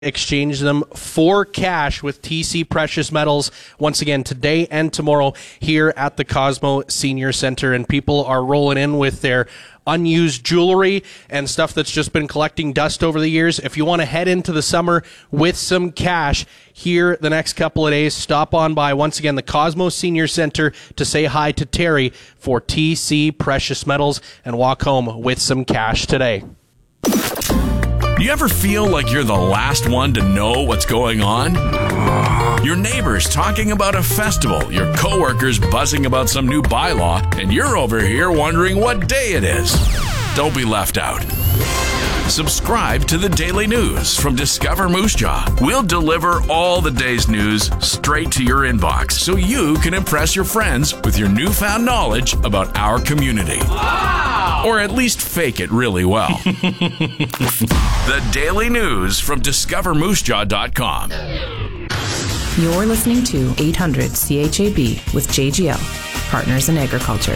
exchange them for cash with TC Precious Metals once again today and tomorrow here at the Cosmo Senior Center. And people are rolling in with their unused jewelry and stuff that's just been collecting dust over the years. If you want to head into the summer with some cash here the next couple of days, stop on by once again the Cosmo Senior Center to say hi to Terry for TC Precious Metals and walk home with some cash today. You ever feel like you're the last one to know what's going on? Your neighbors talking about a festival, your coworkers buzzing about some new bylaw, and you're over here wondering what day it is. Don't be left out. Subscribe to the Daily News from Discover Moose Jaw. We'll deliver all the day's news straight to your inbox so you can impress your friends with your newfound knowledge about our community. Wow! Or at least fake it really well. The Daily News from DiscoverMooseJaw.com. You're listening to 800 CHAB with JGL, Partners in Agriculture.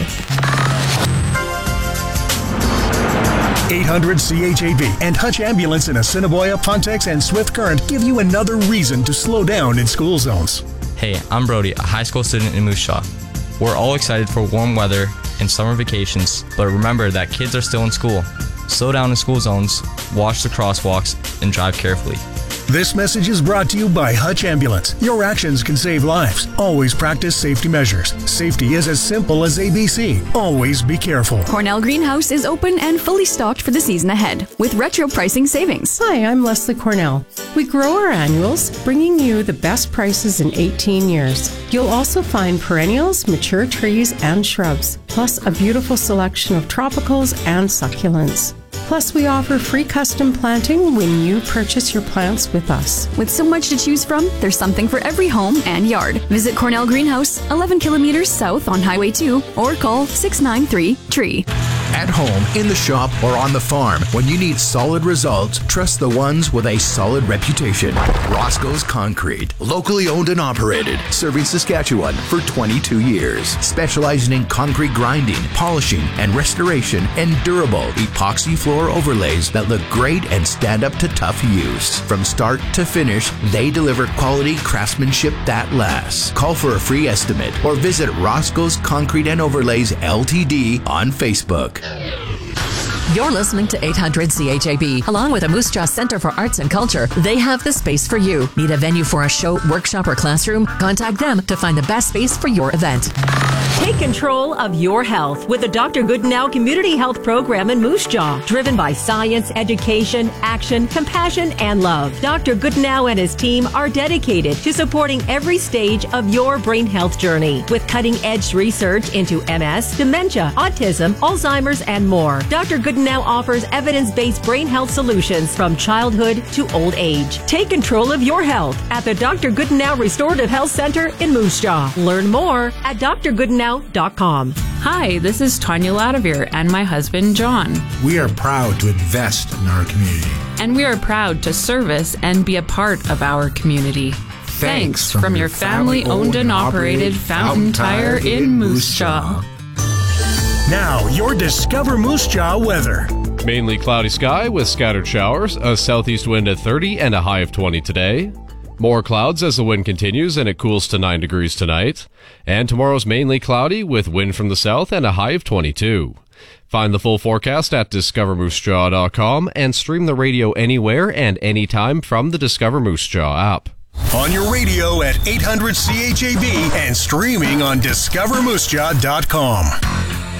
800 CHAB and Hutch Ambulance in Assiniboia, Pontex, and Swift Current give you another reason to slow down in school zones. Hey, I'm Brody, a high school student in Moose Jaw. We're all excited for warm weather and summer vacations, but remember that kids are still in school. Slow down in school zones, watch the crosswalks, and drive carefully. This message is brought to you by Hutch Ambulance. Your actions can save lives. Always practice safety measures. Safety is as simple as ABC. Always be careful. Cornell Greenhouse is open and fully stocked for the season ahead with retro pricing savings. Hi, I'm Leslie Cornell. We grow our annuals, bringing you the best prices in 18 years. You'll also find perennials, mature trees, and shrubs, plus a beautiful selection of tropicals and succulents. Plus, we offer free custom planting when you purchase your plants with us. With so much to choose from, there's something for every home and yard. Visit Cornell Greenhouse, 11 kilometers south on Highway 2, or call 693-TREE. At home, in the shop, or on the farm, when you need solid results, trust the ones with a solid reputation. Roscoe's Concrete, locally owned and operated, serving Saskatchewan for 22 years. Specializing in concrete grinding, polishing, and restoration, and durable epoxy floor overlays that look great and stand up to tough use. From start to finish, they deliver quality craftsmanship that lasts. Call for a free estimate or visit Roscoe's Concrete and Overlays Ltd. on Facebook. You're listening to 800 CHAB. Along with the Moose Jaw Center for Arts and Culture, they have the space for you. Need a venue for a show, workshop, or classroom? Contact them to find the best space for your event. Take control of your health with the Dr. Goodenow Community Health Program in Moose Jaw. Driven by science, education, action, compassion, and love. Dr. Goodenow and his team are dedicated to supporting every stage of your brain health journey with cutting-edge research into MS, dementia, autism, Alzheimer's, and more. Dr. Goodenow offers evidence-based brain health solutions from childhood to old age. Take control of your health at the Dr. Goodenow Restorative Health Center in Moose Jaw. Learn more at drgoodenow.com. Hi, this is Tanya Ladavir and my husband, John. We are proud to invest in our community. And we are proud to service and be a part of our community. Thanks from your family-owned and operated Fountain Tire in Moose Jaw. Now, your Discover Moose Jaw weather. Mainly cloudy sky with scattered showers, a southeast wind at 30 and a high of 20 today. More clouds as the wind continues and it cools to 9 degrees tonight. And tomorrow's mainly cloudy with wind from the south and a high of 22. Find the full forecast at DiscoverMooseJaw.com and stream the radio anywhere and anytime from the Discover Moose Jaw app. On your radio at 800 CHAB and streaming on DiscoverMooseJaw.com.